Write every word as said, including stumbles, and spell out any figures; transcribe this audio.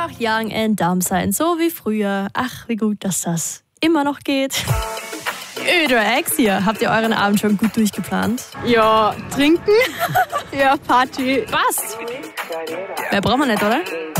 Einfach young and dumb sein, so wie früher. Ach, wie gut, dass das immer noch geht. Öder Ex hier. Habt ihr euren Abend schon gut durchgeplant? Ja, trinken. Ja, Party. Passt. Mehr brauchen wir nicht, oder?